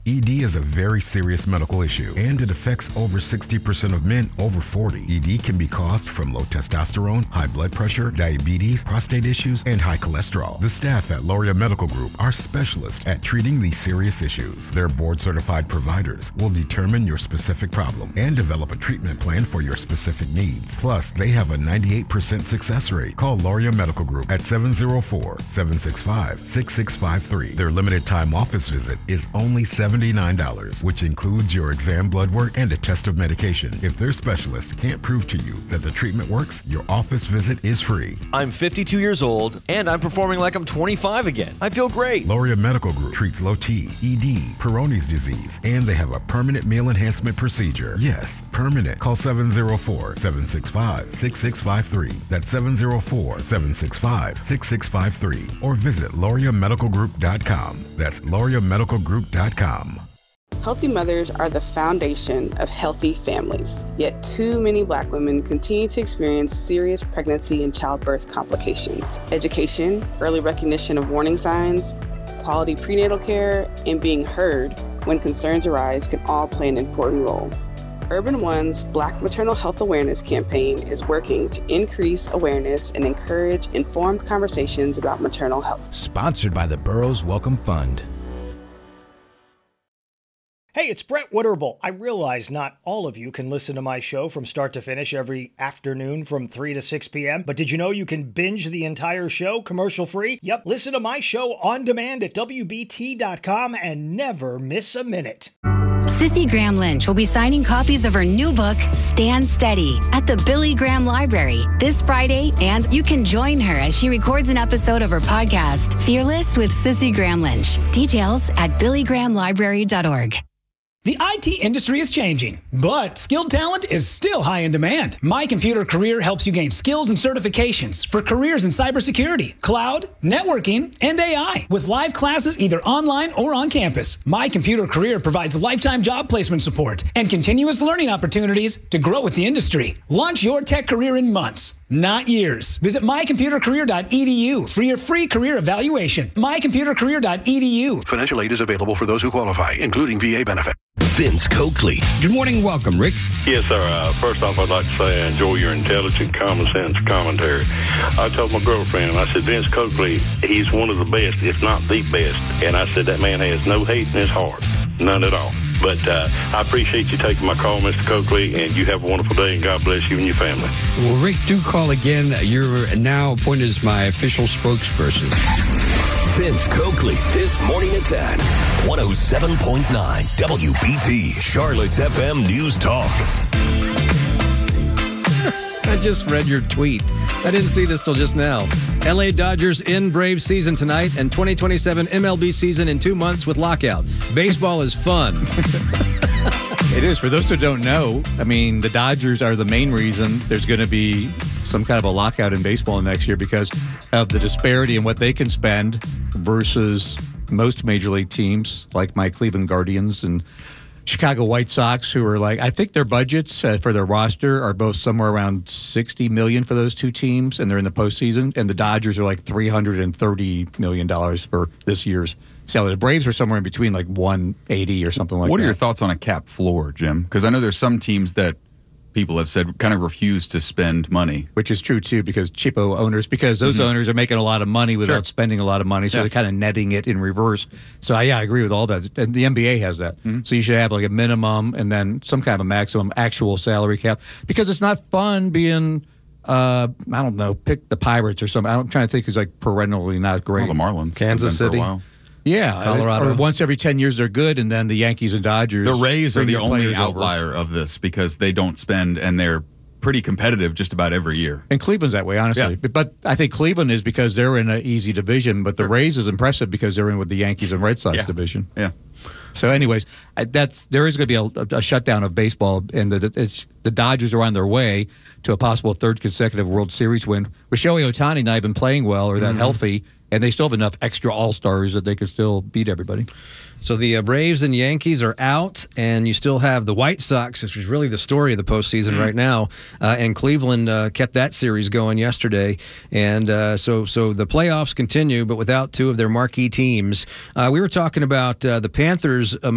ED is a very serious medical issue, and it affects over 60% of men over 40. ED can be caused from low testosterone, high blood pressure, diabetes, prostate issues, and high cholesterol. The staff at Loria Medical Group are specialists at treating these serious issues. Their board-certified providers will determine your specific problem and develop a treatment plan for your specific needs. Plus, they have a 98% success rate. Call Loria Medical Group at 704-765-6653. Their limited time office visit is only $79, which includes your exam, blood work, and a test of medication. If their specialist can't prove to you that the treatment works, your office visit is free. I'm 52 years old, and I'm performing like I'm 25 again. I feel great. Loria Medical Group treats low T, ED, Peyronie's disease, and they have a permanent meal enhancement procedure. Yes, permanent. Call 704-765-6653. That's 704-765-6653. Or visit LoriaMedicalGroup.com. That's LoriaMedicalGroup.com. Healthy mothers are the foundation of healthy families. Yet too many Black women continue to experience serious pregnancy and childbirth complications. Education, early recognition of warning signs, quality prenatal care, and being heard when concerns arise can all play an important role. Urban One's Black Maternal Health Awareness campaign is working to increase awareness and encourage informed conversations about maternal health. Sponsored by the Burroughs Welcome Fund. Hey, it's Brett Witterbull. I realize not all of you can listen to my show from start to finish every afternoon from 3 to 6 p.m., but did you know you can binge the entire show commercial-free? Yep, listen to my show on demand at WBT.com and never miss a minute. Sissy Graham Lynch will be signing copies of her new book, Stand Steady, at the Billy Graham Library this Friday, and you can join her as she records an episode of her podcast, Fearless with Sissy Graham Lynch. Details at billygrahamlibrary.org. The IT industry is changing, but skilled talent is still high in demand. My Computer Career helps you gain skills and certifications for careers in cybersecurity, cloud, networking, and AI, with live classes either online or on campus. My Computer Career provides lifetime job placement support and continuous learning opportunities to grow with the industry. Launch your tech career in months, not years. Visit mycomputercareer.edu for your free career evaluation. mycomputercareer.edu. Financial aid is available for those who qualify, including VA benefit. Vince Coakley. Good morning. Welcome, Rick. Yes, sir. First off, I'd like to say I enjoy your intelligent, common sense commentary. I told my girlfriend, I said, Vince Coakley, he's one of the best, if not the best. And I said, that man has no hate in his heart. None at all. But I appreciate you taking my call, Mr. Coakley, and you have a wonderful day, and God bless you and your family. Well, Rick, do call again. You're now appointed as my official spokesperson. Vince Coakley, this morning at 10. 107.9 WBT, Charlotte's FM News Talk. I just read your tweet. I didn't see this till just now. LA Dodgers in Braves season tonight and 2027 MLB season in 2 months with lockout. Baseball is fun. It is. For those who don't know, I mean, the Dodgers are the main reason there's going to be some kind of a lockout in baseball next year because of the disparity in what they can spend versus most major league teams like my Cleveland Guardians and Chicago White Sox, who are like, I think their budgets for their roster are both somewhere around $60 million for those two teams, and they're in the postseason. And the Dodgers are like $330 million for this year's salary. The Braves are somewhere in between, like 180 or something like that. What are your thoughts on a cap floor, Jim? Because I know there's some teams that people have said kind of refuse to spend money. Which is true, too, because cheapo owners, because those owners are making a lot of money without spending a lot of money, so they're kind of netting it in reverse. So, I agree with all that. And the NBA has that. So you should have like a minimum and then some kind of a maximum actual salary cap, because it's not fun being, I don't know, pick the Pirates or something. I'm trying to think who's like perennially not great. Well, the Marlins. Kansas City. Yeah, Colorado. Or once every 10 years they're good, and then the Yankees and Dodgers. The Rays are the only outlier over. of this because they don't spend, and they're pretty competitive just about every year. And Cleveland's that way, honestly. Yeah. But I think Cleveland is because they're in an easy division, but the Rays is impressive because they're in with the Yankees and Red Sox division. Yeah. So anyways, there is going to be a shutdown of baseball, and the Dodgers are on their way to a possible third consecutive World Series win, with Shohei Ohtani not even playing well or that healthy, and they still have enough extra all-stars that they could still beat everybody. So the Braves and Yankees are out, and you still have the White Sox, which is really the story of the postseason right now. And Cleveland kept that series going yesterday. And so the playoffs continue, but without two of their marquee teams. We were talking about the Panthers